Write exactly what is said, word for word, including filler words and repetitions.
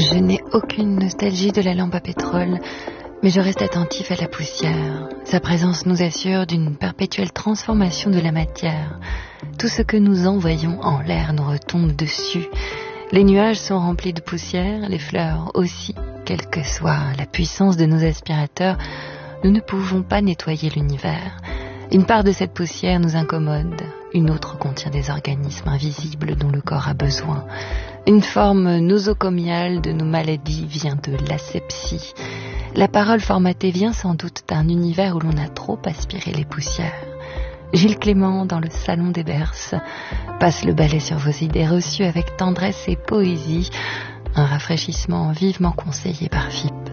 Je n'ai aucune nostalgie de la lampe à pétrole, mais je reste attentif à la poussière. Sa présence nous assure d'une perpétuelle transformation de la matière. Tout ce que nous envoyons en l'air nous retombe dessus. Les nuages sont remplis de poussière, les fleurs aussi. Quelle que soit la puissance de nos aspirateurs, nous ne pouvons pas nettoyer l'univers. Une part de cette poussière nous incommode, une autre contient des organismes invisibles dont le corps a besoin. Une forme nosocomiale de nos maladies vient de l'asepsie. La parole formatée vient sans doute d'un univers où l'on a trop aspiré les poussières. Gilles Clément, dans le salon des Berces, passe le balai sur vos idées reçues avec tendresse et poésie, un rafraîchissement vivement conseillé par F I P.